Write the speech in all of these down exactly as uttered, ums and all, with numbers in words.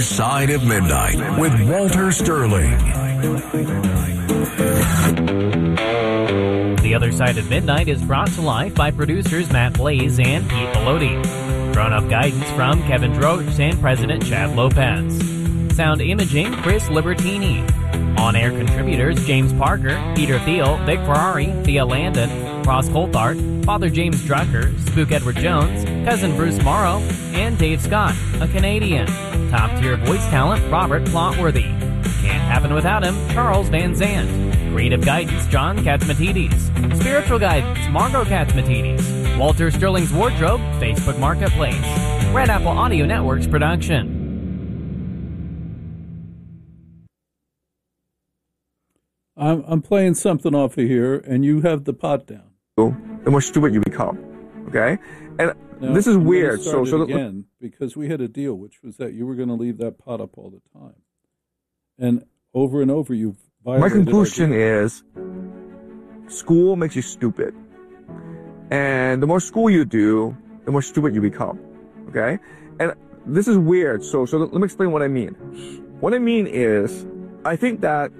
Side of Midnight with Walter Sterling. The Other Side of Midnight is brought to life by producers Matt Blaze and Pete Bellotti. Grown-up guidance from Kevin Drost and President Chad Lopez. Sound imaging, Chris Libertini. On-air contributors, James Parker, Peter Thiel, Vic Ferrari, Thea Landon, Ross Coulthard, Father James Drucker, Spook Edward Jones, Cousin Bruce Morrow, and Dave Scott, a Canadian. Top-tier voice talent, Robert Plotworthy. Can't happen without him, Charles Van Zandt. Creative guidance, John Katzmatidis. Spiritual guidance, Margot Katzmatidis. Walter Sterling's Wardrobe, Facebook Marketplace. Red Apple Audio Network's production. I'm, I'm playing something off of here, and you have the pot down. The more stupid you become, okay? And now, this is I'm weird. Start so, so again, because we had a deal, which was that you were going to leave that pot up all the time, and over and over you've violated. My conclusion is, school makes you stupid, and the more school you do, the more stupid you become, okay? And this is weird. So, so let me explain what I mean. What I mean is, I think that.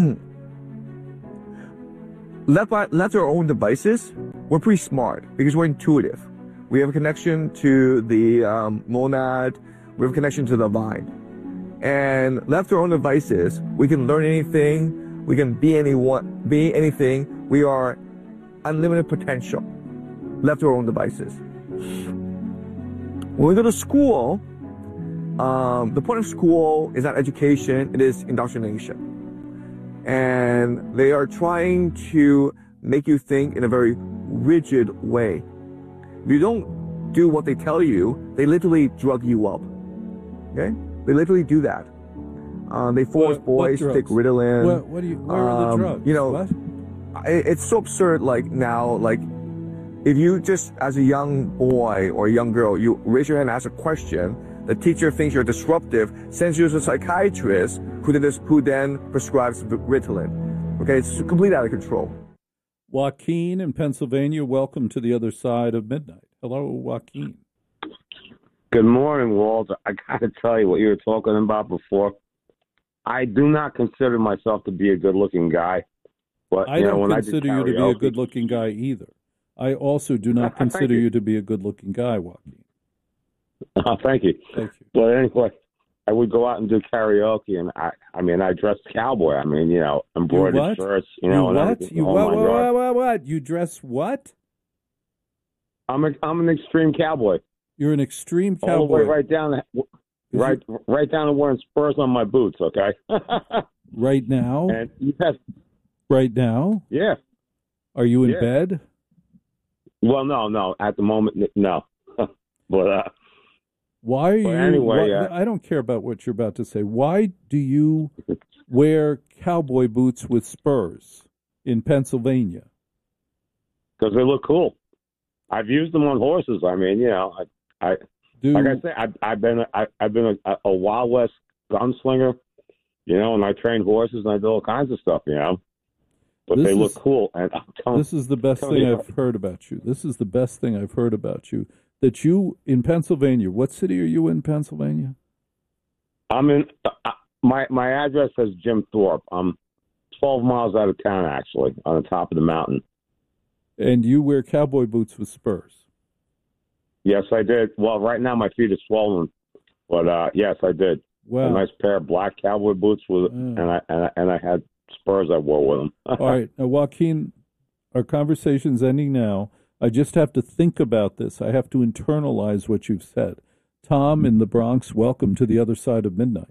Left, by, left to our own devices, we're pretty smart because we're intuitive. We have a connection to the um, monad. We have a connection to the divine. And left to our own devices, we can learn anything. We can be anyone, be anything. We are unlimited potential. Left to our own devices. When we go to school, um, the point of school is not education. It is indoctrination. And they are trying to make you think in a very rigid way. If you don't do what they tell you, they literally drug you up. Okay? They literally do that. Um, they force what, boys what to take Ritalin. What, what do you? Where are the um, drugs? You know, what? it, it's so absurd. Like now, like if you just as a young boy or a young girl, you raise your hand and ask a question. The teacher thinks you're disruptive, sends you to a psychiatrist who then, who then prescribes Ritalin. Okay, it's completely out of control. Joaquin in Pennsylvania, welcome to the Other Side of Midnight. Hello, Joaquin. Good morning, Walter. I got to tell you what you were talking about before. I do not consider myself to be a good-looking guy. But, I you don't know, when consider I you to be karaoke, a good-looking guy either. I also do not consider you. you to be a good-looking guy, Joaquin. Oh, thank you. Thank you. But anyway, I would go out and do karaoke, and I, I mean, I dressed cowboy. I mean, you know, embroidered you shirts, you know, you and what? everything. You Oh, what? my What, God. what? What? What? You dress what? I'm a, I'm an extreme cowboy. You're an extreme cowboy. All the way right down, to, right, you... right down to wearing spurs on my boots. Okay. Right now. And yes. Right now. Yeah. Are you in yeah. bed? Well, no, no. At the moment, no. But uh, why are you? Anyway, why, uh, I don't care about what you're about to say. Why do you wear cowboy boots with spurs in Pennsylvania? Because they look cool. I've used them on horses. I mean, you know, I, I do, like I say, I've, I've been, I, I've been a, a Wild West gunslinger, you know, and I train horses and I do all kinds of stuff, you know. But this they is, look cool. And I'm telling, this is the best thing you, I've heard about you. This is the best thing I've heard about you. That you in Pennsylvania. What city are you in Pennsylvania? I'm in. Uh, my my address says Jim Thorpe. I'm twelve miles out of town, actually, on the top of the mountain. And you wear cowboy boots with spurs? Yes, I did. Well, right now my feet are swollen, but uh, yes, I did. Wow. A nice pair of black cowboy boots with, yeah. and I and I, and I had spurs I wore with them. All right, now Joaquin, our conversation's ending now. I just have to think about this. I have to internalize what you've said. Tom in the Bronx, welcome to the Other Side of Midnight.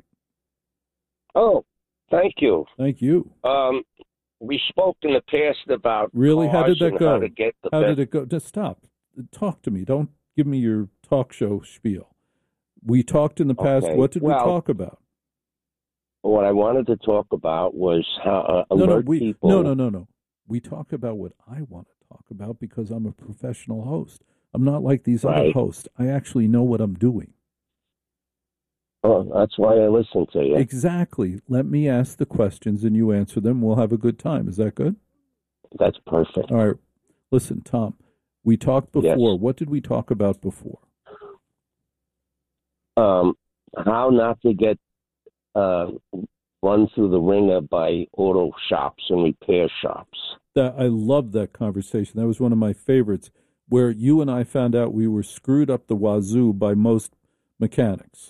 Oh, thank you. Thank you. Um, we spoke in the past about really. How did that go? How, to get the how best... did it go? Just stop. Talk to me. Don't give me your talk show spiel. We talked in the past. Okay. What did well, we talk about? What I wanted to talk about was how uh, alert no, no, we, people. No, no, no, no. We talk about what I want to talk about because I'm a professional host. I'm not like these right. other hosts. I actually know what I'm doing. Oh, that's why I listen to you. Exactly. Let me ask the questions and you answer them. We'll have a good time. Is that good? That's perfect. All right. Listen, Tom, we talked before. Yes. What did we talk about before? Um, how not to get uh, run through the ringer by auto shops and repair shops. That I love that conversation. That was one of my favorites, where you and I found out we were screwed up the wazoo by most mechanics.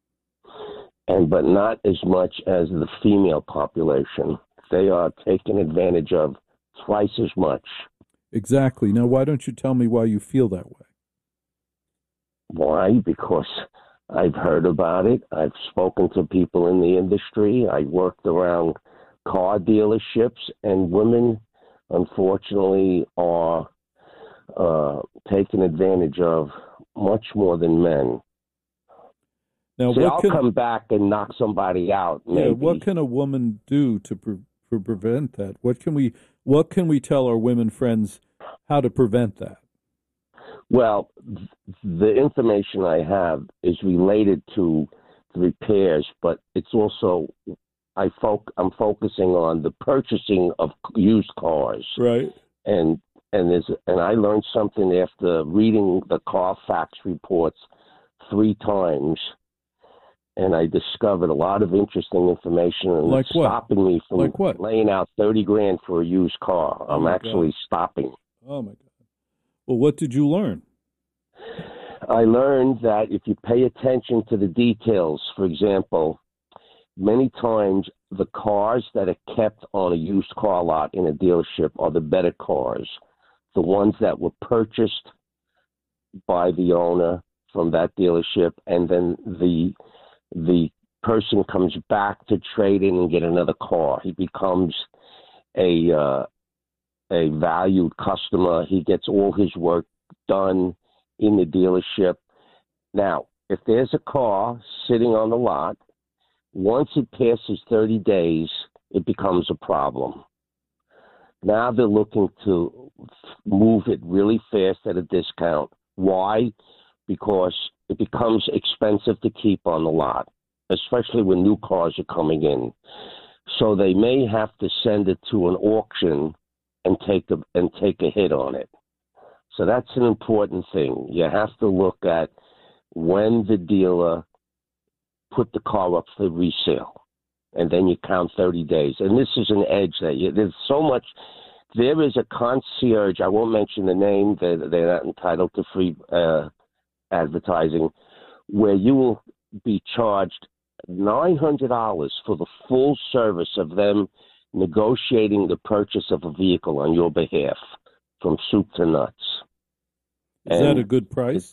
And but not as much as the female population. They are taken advantage of twice as much. Exactly. Now, why don't you tell me why you feel that way? Why? Because I've heard about it. I've spoken to people in the industry. I worked around car dealerships, and women, unfortunately, are uh, taken advantage of much more than men. Now, See, what I'll can, come back and knock somebody out. Maybe. Yeah, what can a woman do to, pre- to prevent that? What can we What can we tell our women friends how to prevent that? Well, the information I have is related to the repairs, but it's also I fo- I'm focusing on the purchasing of used cars. Right. And and there's and I learned something after reading the Carfax reports three times. And I discovered a lot of interesting information, and like it's what? stopping me from like what? laying out thirty grand for a used car. Oh I'm actually God. stopping. Oh my God! Well, what did you learn? I learned that if you pay attention to the details, for example, many times the cars that are kept on a used car lot in a dealership are the better cars, the ones that were purchased by the owner from that dealership, and then the the person comes back to trade in and get another car. He becomes a uh, a valued customer. He gets all his work done in the dealership. Now, if there's a car sitting on the lot, once it passes thirty days, it becomes a problem. Now they're looking to move it really fast at a discount. Why? Because it becomes expensive to keep on the lot, especially when new cars are coming in. So they may have to send it to an auction and take a, and take a hit on it. So that's an important thing. You have to look at when the dealer put the car up for resale, and then you count thirty days. And this is an edge that you, there's so much. There is a concierge. I won't mention the name. They're, they're not entitled to free uh, advertising, where you will be charged nine hundred dollars for the full service of them negotiating the purchase of a vehicle on your behalf, from soup to nuts. Is and that a good price?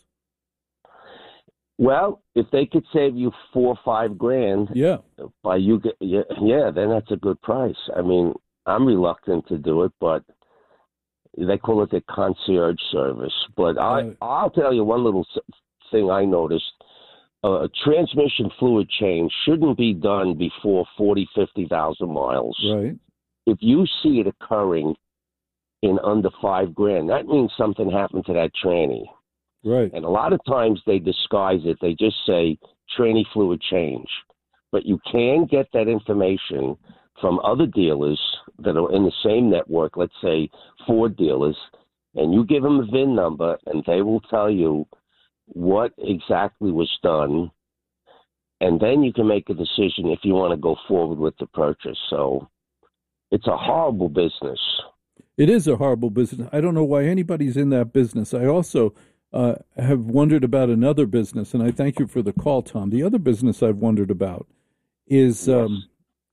Well, if they could save you four or five grand, yeah, by you get, yeah, yeah, then that's a good price. I mean, I'm reluctant to do it, but they call it the concierge service. But I, Right. I'll tell you one little thing I noticed. Uh, a transmission fluid change shouldn't be done before forty, fifty thousand miles. Right. If you see it occurring in under five grand, that means something happened to that tranny. Right. And a lot of times they disguise it. They just say tranny fluid change. But you can get that information from other dealers that are in the same network, let's say Ford dealers, and you give them a V I N number, and they will tell you what exactly was done, and then you can make a decision if you want to go forward with the purchase. So it's a horrible business. It is a horrible business. I don't know why anybody's in that business. I also uh, have wondered about another business, and I thank you for the call, Tom. The other business I've wondered about is Yes. um,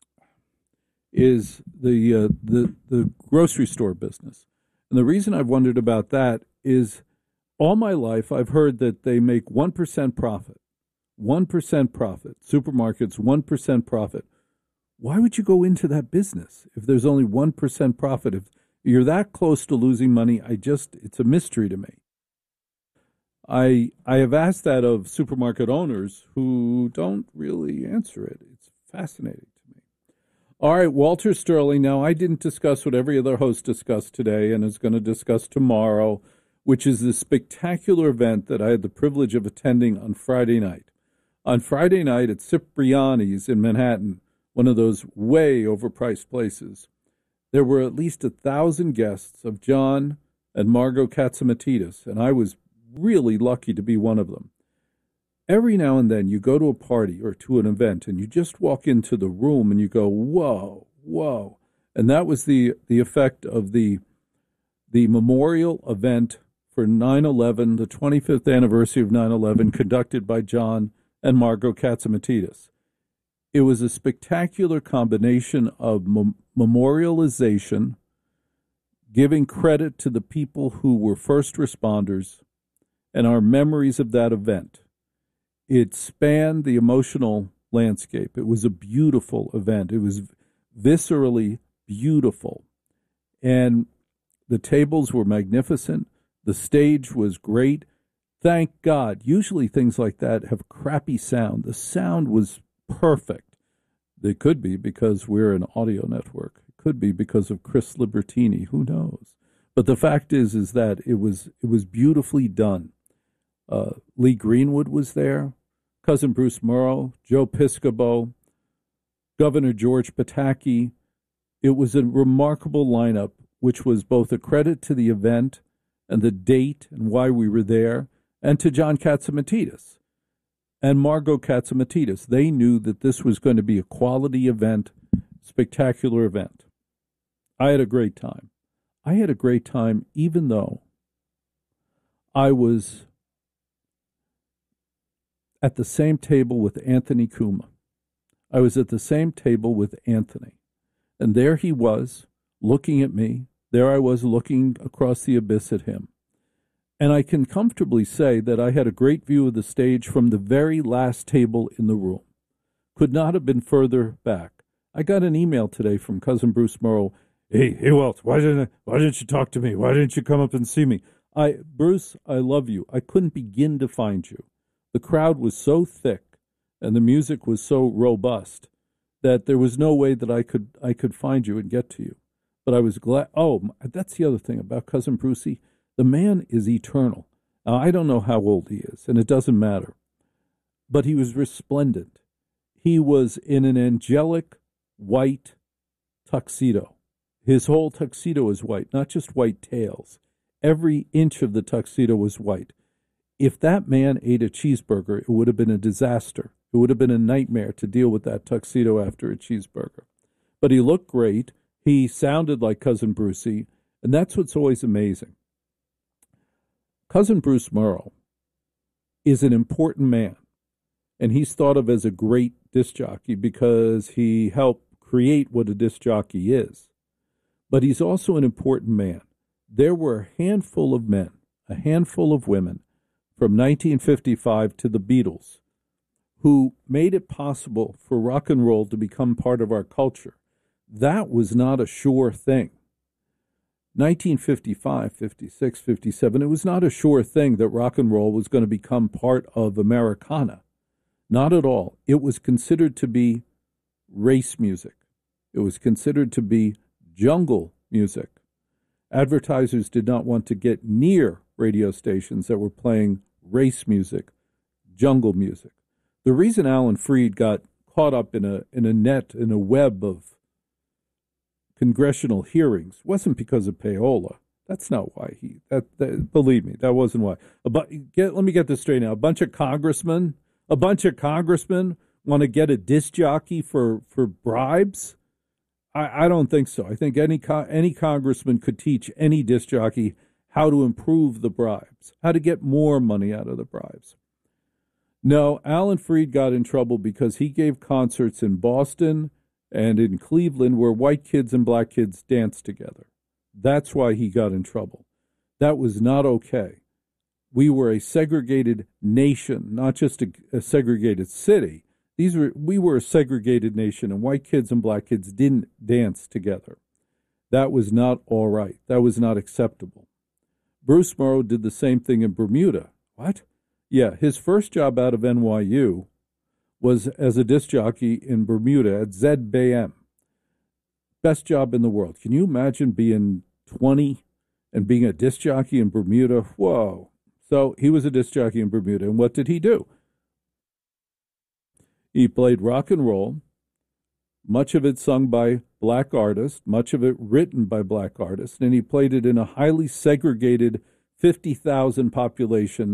is the uh, the the grocery store business, and the reason I've wondered about that is all my life I've heard that they make one percent profit, one percent profit. Supermarkets one percent profit. Why would you go into that business if there's only one percent profit? If you're that close to losing money, I just it's a mystery to me. I I have asked that of supermarket owners who don't really answer it. It's fascinating to me. All right, Walter Sterling. Now, I didn't discuss what every other host discussed today and is going to discuss tomorrow, which is the spectacular event that I had the privilege of attending on Friday night. On Friday night at Cipriani's in Manhattan, one of those way overpriced places, there were at least a thousand guests of John and Margot Katzimatidis, and I was really lucky to be one of them. every now and then you go to a party or to an event and you just walk into the room and you go, whoa, whoa. And that was the, the effect of the, the memorial event for nine eleven, the twenty-fifth anniversary of nine eleven, conducted by John and Margot Katzimatidis. It was a spectacular combination of mem- memorialization, giving credit to the people who were first responders, and our memories of that event. It spanned the emotional landscape. It was a beautiful event. It was viscerally beautiful. And the tables were magnificent. The stage was great. Thank God. Usually things like that have crappy sound. The sound was perfect. They could be because we're an audio network. It could be because of Chris Libertini. Who knows? But the fact is, is that it was it was beautifully done. Uh, Lee Greenwood was there, Cousin Bruce Murrow, Joe Piscopo, Governor George Pataki. It was a remarkable lineup, which was both a credit to the event and the date and why we were there, and to John Katzimatidis and Margot Katzimatidis. They knew that this was going to be a quality event, spectacular event. I had a great time. I had a great time even though I was at the same table with Anthony Cumia. I was at the same table with Anthony. And there he was, looking at me. There I was looking across the abyss at him. And I can comfortably say that I had a great view of the stage from the very last table in the room. Could not have been further back. I got an email today from Cousin Bruce Murrow. Hey, hey, Walt, why didn't why didn't you talk to me? Why didn't you come up and see me? I, Bruce, I love you. I couldn't begin to find you. The crowd was so thick and the music was so robust that there was no way that I could I could find you and get to you. But I was glad. Oh, that's the other thing about Cousin Brucey. The man is eternal. Now, I don't know how old he is, and it doesn't matter. But he was resplendent. He was in an angelic white tuxedo. His whole tuxedo is white, not just white tails. Every inch of the tuxedo was white. If that man ate a cheeseburger, it would have been a disaster. It would have been a nightmare to deal with that tuxedo after a cheeseburger. But he looked great. He sounded like Cousin Brucey, and that's what's always amazing. Cousin Bruce Murrow is an important man, and he's thought of as a great disc jockey because he helped create what a disc jockey is. But he's also an important man. There were a handful of men, a handful of women, from nineteen fifty-five to the Beatles, who made it possible for rock and roll to become part of our culture. That was not a sure thing. nineteen fifty-five, fifty-six, fifty-seven, it was not a sure thing that rock and roll was going to become part of Americana. Not at all. It was considered to be race music. It was considered to be jungle music. Advertisers did not want to get near radio stations that were playing race music, jungle music. The reason Alan Freed got caught up in a in a net, in a web of congressional hearings wasn't because of payola. That's not why he, that, that believe me, that wasn't why. But get, let me get this straight now. A bunch of congressmen, a bunch of congressmen want to get a disc jockey for, for bribes? I, I don't think so. I think any any congressman could teach any disc jockey how to improve the bribes, how to get more money out of the bribes. No, Alan Freed got in trouble because he gave concerts in Boston and in Cleveland where white kids and black kids danced together. That's why he got in trouble. That was not okay. We were a segregated nation, not just a, a segregated city. These were we were a segregated nation, and white kids and black kids didn't dance together. That was not all right. That was not acceptable. Bruce Murrow did the same thing in Bermuda. What? Yeah, his first job out of N Y U was as a disc jockey in Bermuda at Z B M. Best job in the world. Can you imagine being twenty and being a disc jockey in Bermuda? Whoa. So he was a disc jockey in Bermuda, and what did he do? He played rock and roll, much of it sung by black artists, much of it written by black artists, and he played it in a highly segregated fifty thousand population